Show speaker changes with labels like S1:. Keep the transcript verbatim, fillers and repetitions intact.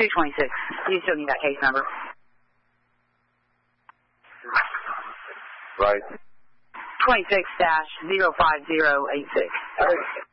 S1: two twenty-six. You still need that case number.
S2: Right.
S1: twenty-six dash zero five zero eight six.